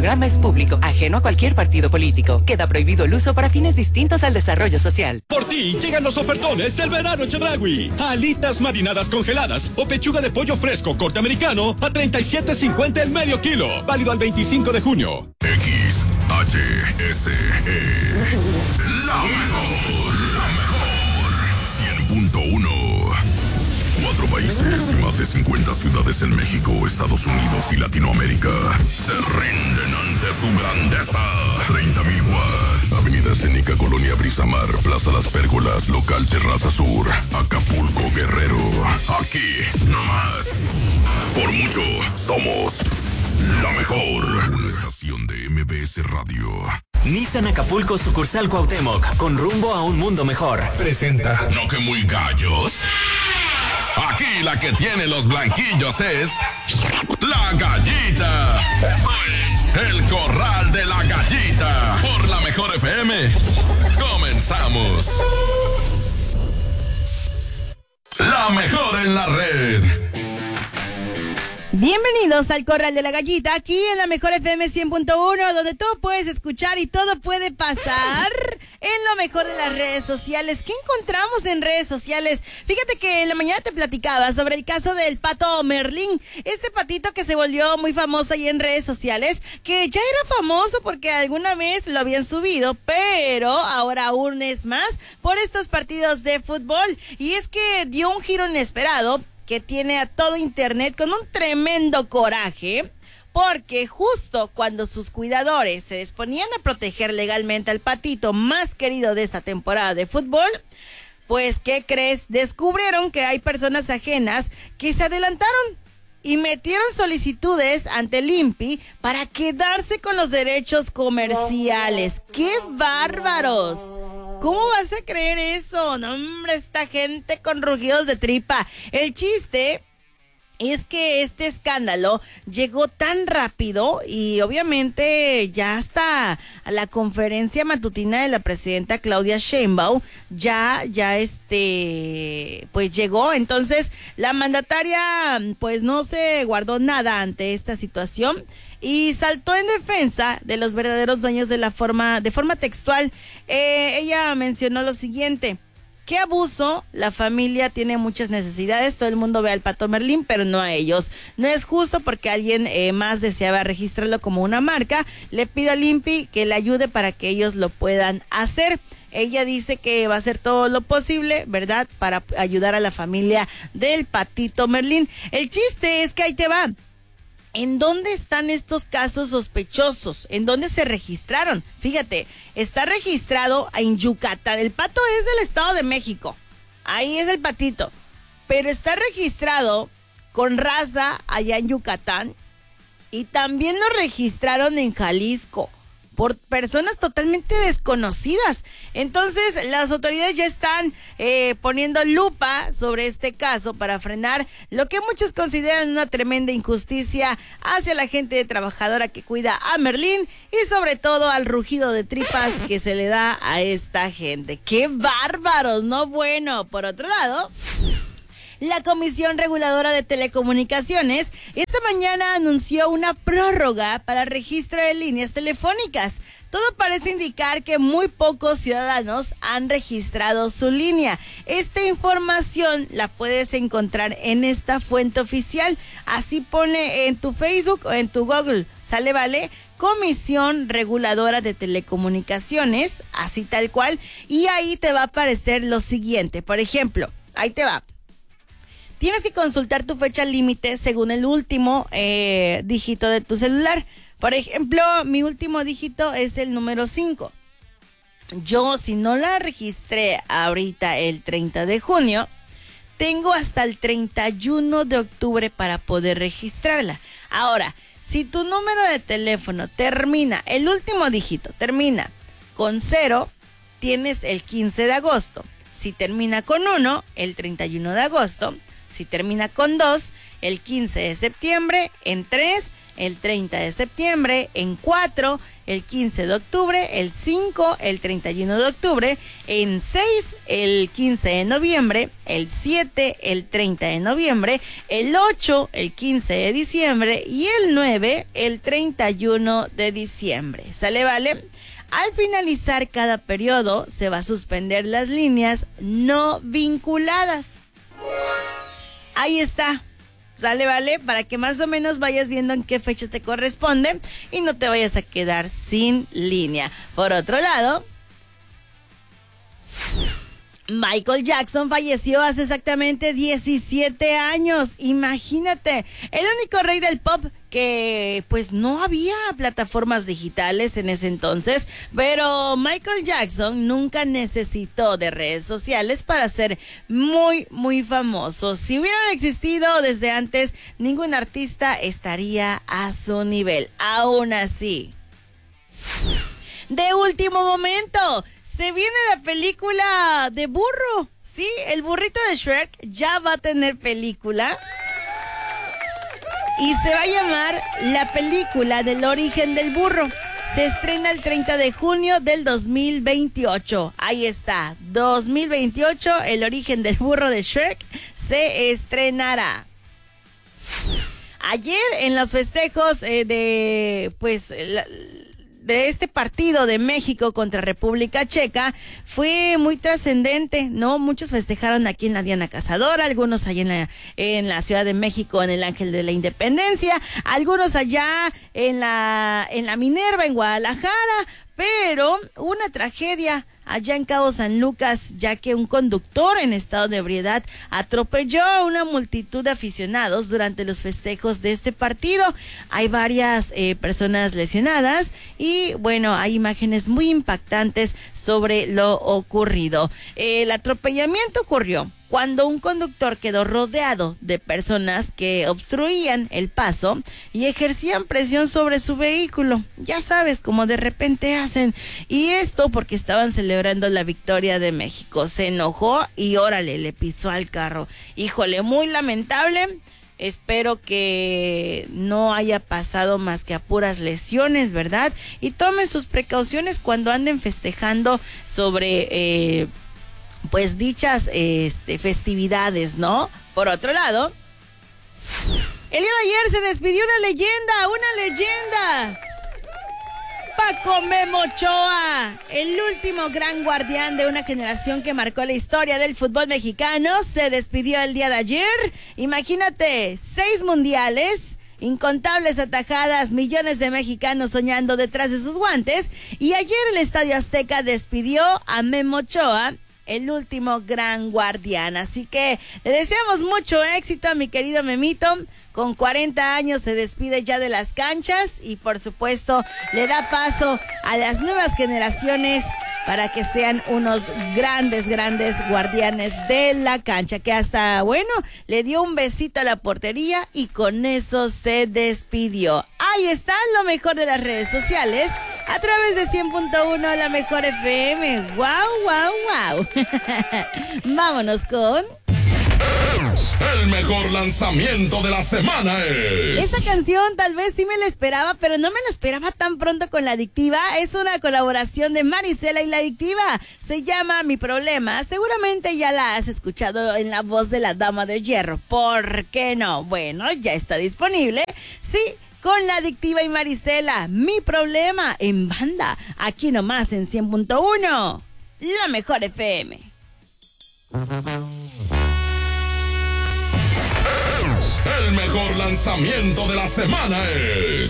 programa es público, ajeno a cualquier partido político. Queda prohibido el uso para fines distintos al desarrollo social. Por ti llegan los ofertones del verano Chedraui. Alitas marinadas congeladas o pechuga de pollo fresco corte americano a $37.50 el medio kilo. Válido al 25 de junio. XHSE. La mejor. 100.1. 4 países y más de 50 ciudades en México, Estados Unidos y Latinoamérica se rinden ante su grandeza. 30,000 watts. Avenida Escénica, Colonia Brisamar, Plaza Las Pérgolas, Local Terraza Sur, Acapulco, Guerrero. Aquí, nomás. Por mucho, somos la mejor. Una estación de MBS Radio. Nissan Acapulco sucursal Cuauhtémoc, con rumbo a un mundo mejor. Presenta. ¿No que muy gallos? Aquí la que tiene los blanquillos es la Gallita. Pues el corral de la Gallita. Por la mejor FM. Comenzamos. La mejor en la red. Bienvenidos al Corral de la Gallita, aquí en la mejor FM 100.1, donde todo puedes escuchar y todo puede pasar en lo mejor de las redes sociales. ¿Qué encontramos en redes sociales? Fíjate que en la mañana te platicaba sobre el caso del pato Merlín, este patito que se volvió muy famoso ahí en redes sociales, que ya era famoso porque alguna vez lo habían subido, pero ahora aún es más por estos partidos de fútbol. Y es que dio un giro inesperado que tiene a todo internet con un tremendo coraje, porque justo cuando sus cuidadores se disponían a proteger legalmente al patito más querido de esta temporada de fútbol, pues, ¿qué crees? Descubrieron que hay personas ajenas que se adelantaron y metieron solicitudes ante el INPI para quedarse con los derechos comerciales. ¡Qué bárbaros! ¿Cómo vas a creer eso? No, hombre, esta gente con rugidos de tripa. El chiste es que este escándalo llegó tan rápido y obviamente ya hasta a la conferencia matutina de la presidenta Claudia Sheinbaum pues llegó. Entonces la mandataria pues no se guardó nada ante esta situación y saltó en defensa de los verdaderos dueños de forma textual. Ella mencionó lo siguiente: qué abuso, la familia tiene muchas necesidades, todo el mundo ve al pato Merlín, pero no a ellos. No es justo porque alguien más deseaba registrarlo como una marca. Le pido al INPI que le ayude para que ellos lo puedan hacer. Ella dice que va a hacer todo lo posible, ¿verdad?, para ayudar a la familia del patito Merlín. El chiste es que ahí te va. ¿En dónde están estos casos sospechosos? ¿En dónde se registraron? Fíjate, está registrado en Yucatán. El pato es del Estado de México. Ahí es el patito. Pero está registrado con raza allá en Yucatán. Y también lo registraron en Jalisco por personas totalmente desconocidas. Entonces, las autoridades ya están poniendo lupa sobre este caso para frenar lo que muchos consideran una tremenda injusticia hacia la gente trabajadora que cuida a Merlín y sobre todo al rugido de tripas que se le da a esta gente. ¡Qué bárbaros! No, bueno, por otro lado, la Comisión Reguladora de Telecomunicaciones esta mañana anunció una prórroga para registro de líneas telefónicas. Todo parece indicar que muy pocos ciudadanos han registrado su línea. Esta información la puedes encontrar en esta fuente oficial. Así pone en tu Facebook o en tu Google. ¿Sale, vale? Comisión Reguladora de Telecomunicaciones, así tal cual. Y ahí te va a aparecer lo siguiente. Por ejemplo, ahí te va. Tienes que consultar tu fecha límite según el último dígito de tu celular. Por ejemplo, mi último dígito es el número 5. Yo, si no la registré ahorita el 30 de junio, tengo hasta el 31 de octubre para poder registrarla. Ahora, si tu número de teléfono termina, el último dígito termina con 0, tienes el 15 de agosto. Si termina con 1, el 31 de agosto. Si termina con 2, el 15 de septiembre, en 3, el 30 de septiembre, en 4, el 15 de octubre, el 5, el 31 de octubre, en 6, el 15 de noviembre, el 7, el 30 de noviembre, el 8, el 15 de diciembre y el 9, el 31 de diciembre. ¿Sale, vale? Al finalizar cada periodo, se va a suspender las líneas no vinculadas. Ahí está. Sale, vale, para que más o menos vayas viendo en qué fecha te corresponde y no te vayas a quedar sin línea. Por otro lado, Michael Jackson falleció hace exactamente 17 años. Imagínate, el único rey del pop que pues no había plataformas digitales en ese entonces, pero Michael Jackson nunca necesitó de redes sociales para ser muy, muy famoso. Si hubieran existido desde antes, ningún artista estaría a su nivel. Aún así, de último momento, se viene la película de burro. Sí, el burrito de Shrek ya va a tener película. Y se va a llamar La película del origen del burro. Se estrena el 30 de junio del 2028. Ahí está, 2028, el origen del burro de Shrek se estrenará. Ayer en los festejos de este partido de México contra República Checa fue muy trascendente, ¿no? Muchos festejaron aquí en la Diana Cazadora, algunos allá en la Ciudad de México en el Ángel de la Independencia, algunos allá en la Minerva en Guadalajara, pero una tragedia allá en Cabo San Lucas, ya que un conductor en estado de ebriedad atropelló a una multitud de aficionados durante los festejos de este partido. Hay varias personas lesionadas y bueno, hay imágenes muy impactantes sobre lo ocurrido. El atropellamiento ocurrió cuando un conductor quedó rodeado de personas que obstruían el paso y ejercían presión sobre su vehículo. Ya sabes, como de repente hacen. Y esto porque estaban celebrando la victoria de México. Se enojó y órale, le pisó al carro. Híjole, muy lamentable. Espero que no haya pasado más que a puras lesiones, ¿verdad? Y tomen sus precauciones cuando anden festejando sobre pues dichas festividades, ¿no? Por otro lado, el día de ayer se despidió una leyenda. Paco Memo Ochoa, el último gran guardián de una generación que marcó la historia del fútbol mexicano, se despidió el día de ayer. Imagínate, 6 mundiales, incontables atajadas, millones de mexicanos soñando detrás de sus guantes, y ayer el Estadio Azteca despidió a Memo Ochoa, el último gran guardián. Así que le deseamos mucho éxito a mi querido Memito. Con 40 años se despide ya de las canchas y por supuesto le da paso a las nuevas generaciones para que sean unos grandes guardianes de la cancha, que hasta, bueno, le dio un besito a la portería y con eso se despidió. Ahí está lo mejor de las redes sociales a través de 100.1 La Mejor FM. ¡Wow! Vámonos con... El mejor lanzamiento de la semana es... Esta canción tal vez sí me la esperaba, pero no me la esperaba tan pronto con La Adictiva. Es una colaboración de Marisela y La Adictiva. Se llama Mi Problema. Seguramente ya la has escuchado en la voz de la Dama de Hierro. ¿Por qué no? Bueno, ya está disponible. Sí, con La Adictiva y Marisela. Mi Problema en banda. Aquí nomás en 100.1. La Mejor FM. El mejor lanzamiento de la semana es...